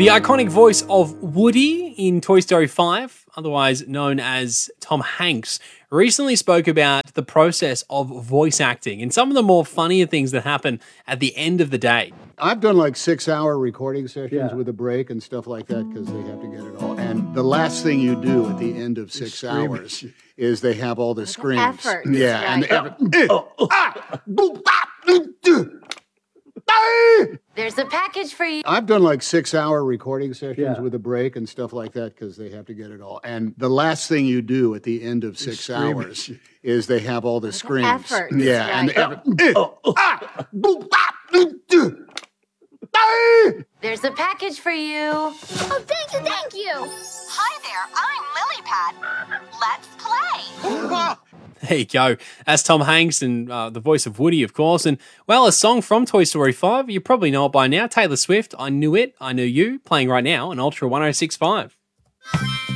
The iconic voice of Woody in Toy Story 5, otherwise known as Tom Hanks, recently spoke about the process of voice acting and some of the more funnier things that happen at the end of the day. I've done like 6-hour recording sessions with a break and stuff like that because they have to get it all. And the last thing you do at the end of 6 hours is they have all the screams. Effort. Yeah, and There's a package for you. I've done like 6-hour recording sessions with a break and stuff like that because they have to get it all. And the last thing you do at the end of 6 hours is they have all the screams. Effort. Yeah, and There's a package for you. Oh, thank you, thank you. Hi there, I'm Lilypad. Let's play. There you go. That's Tom Hanks and the voice of Woody, of course. And, well, a song from Toy Story 5. You probably know it by now. Taylor Swift, I Knew It, I Knew You, playing right now on Ultra 1065.